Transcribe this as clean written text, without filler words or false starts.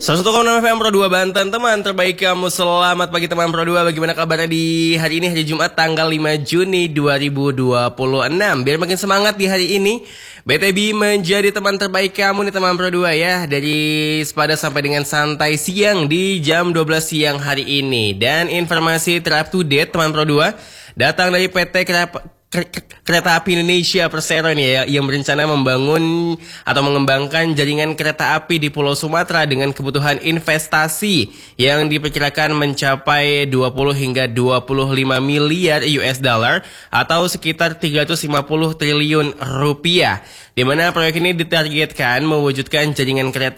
101,6 FM Pro 2 Banten, teman terbaik kamu. Selamat pagi teman Pro 2. Bagaimana kabarnya di hari ini, hari Jumat tanggal 5 Juni 2026. Biar makin semangat di hari ini, BTB menjadi teman terbaik kamu nih teman Pro 2 ya. Dari sepada sampai dengan santai siang di jam 12 siang hari ini. Dan informasi ter-up to date teman Pro 2 datang dari PT Kereta Api Indonesia Persero ini ya, yang berencana membangun atau mengembangkan jaringan kereta api di Pulau Sumatera dengan kebutuhan investasi yang diperkirakan mencapai 20 hingga 25 miliar US dollar atau sekitar 350 triliun rupiah. Di mana proyek ini ditargetkan mewujudkan jaringan kereta